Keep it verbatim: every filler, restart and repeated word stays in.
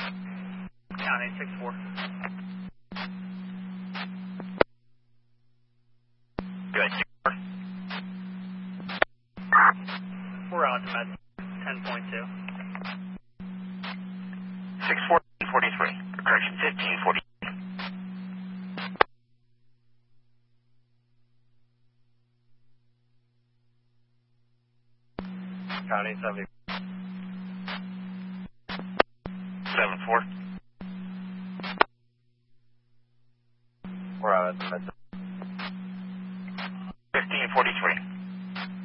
County six four. Good. six four. We're on to med ten point two. six four forty-three. Correction, fifteen forty. County seventy. seven four.